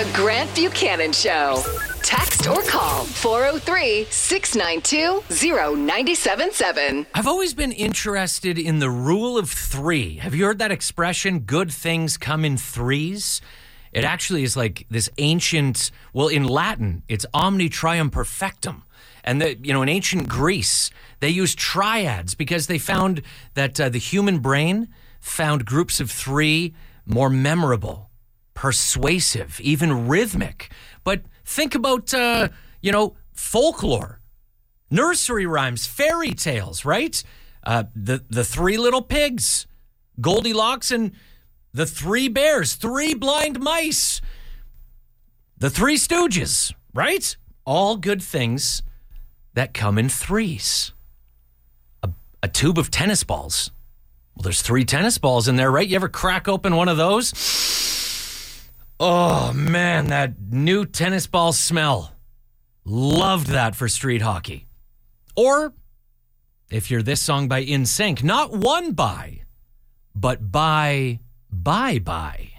The Grant Buchanan Show. Text or call 403-692-0977. I've always been interested in the rule of three. Have you heard that expression, good things come in threes? It actually is like this ancient, well, in Latin, it's omni trium perfectum. And, in ancient Greece, they used triads because they found that the human brain found groups of three more memorable, persuasive, even rhythmic. But think about, folklore, nursery rhymes, fairy tales, right? The three little pigs, Goldilocks and the three bears, three blind mice, the Three Stooges, right? All good things that come in threes. A tube of tennis balls. Well, there's 3 tennis balls in there, right? You ever crack open one of those? Oh, man, that new tennis ball smell. Loved that for street hockey. Or, if you're this song by NSYNC, not one bye, but bye.